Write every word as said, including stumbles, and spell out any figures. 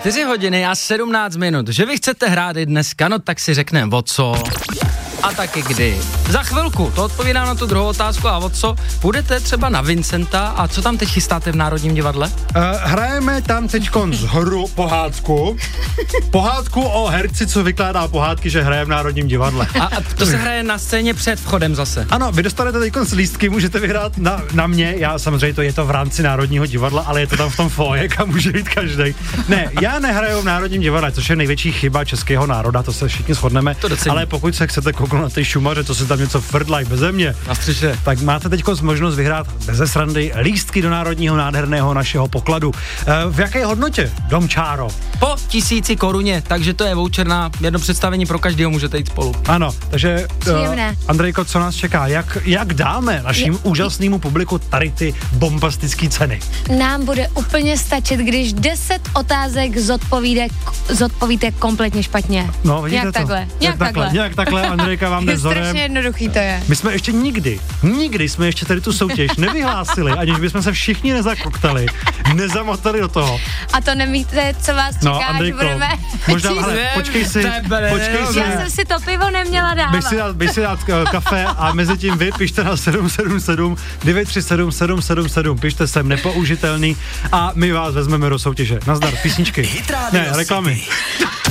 čtyři hodiny a sedmnáct minut. Že vy chcete hrát i dneska, no tak si řekneme o co a taky kdy. Za chvilku, to odpovídá na tu druhou otázku a o co. Půjdete třeba na Vincenta a co tam teď chystáte v Národním divadle? Uh, hrajeme tam teďkon z hru pohádku. Pohádku o herci, co vykládá pohádky, že hraje v Národním divadle. A, a to se hraje na scéně před vchodem zase. Ano, vy dostanete teďkon z lístky, můžete vyhrát na, na mě, já samozřejmě to je to v rámci Národního divadla, ale je to tam v tom foje, kam může jít každý. Ne, já nehraju v Národním divadle, což je největší chyba českého národa, to se všichni shodneme, ale pokud se chcete kouknout na ty šumaře, co se tam něco frdlají beze mě, na střeše, tak máte teďkon možnost vyhrát beze srandy lístky do Národního nádherného našeho pokladu. E, v jaké hodnotě, Dom Čáro? Po tisíci koruně, takže to je voucher na jedno představení pro každého, můžete jít spolu. Ano, takže uh, Příjemné. Andrejko, co nás čeká? Jak, jak dáme našim je, úžasnému publiku tady ty bombastické ceny? Nám bude úplně stačit, když deset otázek zodpovíde, zodpovíte kompletně špatně. No, vidíte nějak to? takhle. Nějak takhle. Nějak takhle, Andrejka vám jde vzorem. Strašně jednoduchý to je. My jsme ještě nikdy, nikdy jsme ještě tady tu soutěž nevyhlásili, aniž bychom se všichni nezakoktali, nezamotali do toho. A to nevíte, co vás čeká, no, Andrejko, až budeme možná, číst. ale počkej si, počkej si. Já jsem si to pivo neměla dávat. Běž si dát, běž si dát kafe a mezi tím vy pište na sedm sedm sedm devět tři sedm sedm sedm sedm, pište sem nepoužitelný a my vás vezmeme do soutěže. Nazdar, písničky. Ne, reklamy.